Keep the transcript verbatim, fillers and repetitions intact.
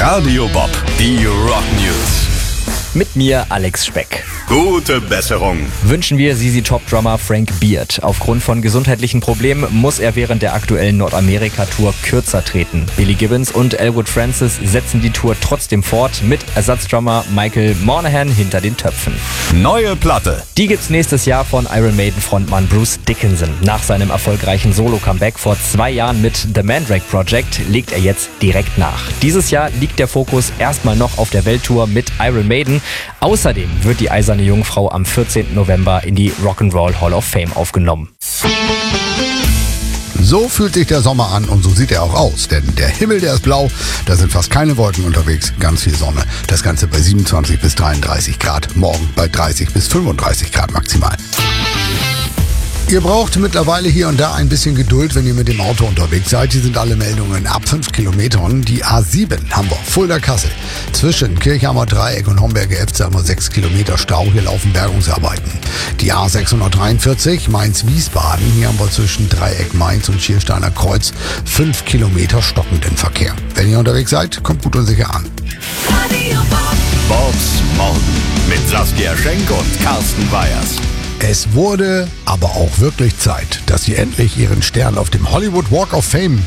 Radio Bob, die Rock News. Mit mir Alex Speck. Gute Besserung. Wünschen wir Z Z Top-Drummer Frank Beard. Aufgrund von gesundheitlichen Problemen muss er während der aktuellen Nordamerika-Tour kürzer treten. Billy Gibbons und Elwood Francis setzen die Tour trotzdem fort, mit Ersatzdrummer Michael Monahan hinter den Töpfen. Neue Platte. Die gibt's nächstes Jahr von Iron Maiden-Frontmann Bruce Dickinson. Nach seinem erfolgreichen Solo-Comeback vor zwei Jahren mit The Mandrake Project legt er jetzt direkt nach. Dieses Jahr liegt der Fokus erstmal noch auf der Welttour mit Iron Maiden. Außerdem wird die eiserne Jungfrau am vierzehnten November in die Rock'n'Roll Hall of Fame aufgenommen. So fühlt sich der Sommer an und so sieht er auch aus, denn der Himmel, der ist blau, da sind fast keine Wolken unterwegs, ganz viel Sonne. Das Ganze bei siebenundzwanzig bis dreiunddreißig Grad, morgen bei dreißig bis fünfunddreißig Grad maximal. Ihr braucht mittlerweile hier und da ein bisschen Geduld, wenn ihr mit dem Auto unterwegs seid. Hier sind alle Meldungen ab fünf Kilometern. Die A sieben Hamburg-Fulda-Kassel. Zwischen Kirchheimer Dreieck und Homberger Efze haben wir sechs Kilometer Stau. Hier laufen Bergungsarbeiten. Die A sechshundertdreiundvierzig Mainz-Wiesbaden. Hier haben wir zwischen Dreieck Mainz und Schiersteiner Kreuz fünf Kilometer stockenden Verkehr. Wenn ihr unterwegs seid, kommt gut und sicher an. Bobs Morgen mit Saskia Schenk und Carsten Weyers. Es wurde aber auch wirklich Zeit, dass sie endlich ihren Stern auf dem Hollywood Walk of Fame